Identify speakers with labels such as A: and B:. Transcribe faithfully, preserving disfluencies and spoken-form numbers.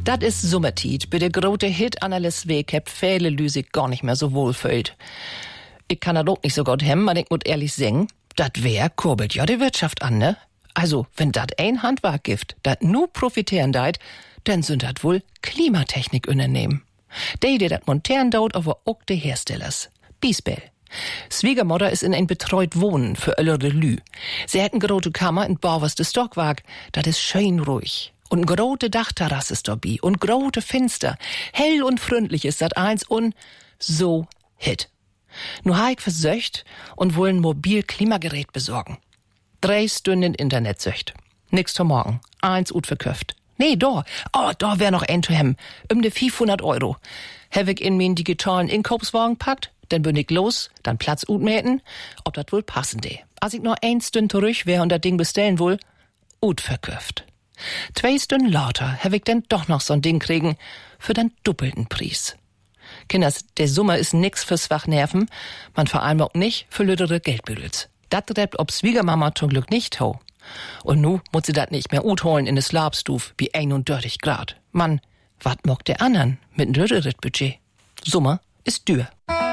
A: Dat is Sommertied. Bei der grote Hit Annales Weg hebt viele Lüsig gar nicht mehr so wohlfühlt. Ich kann das auch nicht so gut hemmen, aber ich muss ehrlich sagen, dat wär kurbelt ja die Wirtschaft an, ne? Also, wenn dat ein Handwerk gibt, dat nu profitieren deit, dann sind dat wohl Klimatechnik-Unternehmen. Die, die dat montieren daut, aber auch die Herstellers. Biesbell. Schwiegermutter ist in ein betreut Wohnen für ältere Lü. Sie hätten grote Kammer in Bauwerste Stockwerk, dat is schön ruhig. Und grote Dachterrasse ist dabei und grote Finster. Hell und freundlich ist dat eins und so hit. Nu ha ich versöcht und wollen mobil Klimagerät besorgen. Drei Stunden Internet söcht. Nix zum Morgen. Eins ut verköft. Nee, da. Oh, da wär noch ein zu hem. Um de fünfhundert Euro. Hab ich in min digitalen Inkaufswagen packt, dann bin ich los, dann Platz ut mäten, ob dat wohl passen de. Als ich noch ein Stünd zurück wär und dat Ding bestellen wohl, ut verköft. Zwei Stunden lauter hab ich denn doch noch so'n Ding kriegen, für den doppelten Preis. Kinders, der Sommer ist nix fürs Wachnerven, man vor allem auch nicht für lüdere Geldbüdels. Dat drebt ob Schwiegermama zum Glück nicht ho. Und nu muss sie dat nicht mehr utholen in des Labstuf wie einunddreißig Grad. Mann, wat mock der andern mit n lüderet Budget? Sommer ist dür.